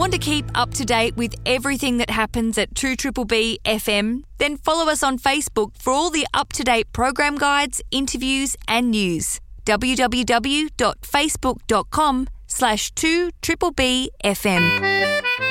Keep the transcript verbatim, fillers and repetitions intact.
Want to keep up to date with everything that happens at two B B B F M? Then follow us on Facebook for all the up-to-date program guides, interviews and news. www.facebook.com slash 2BBB FM.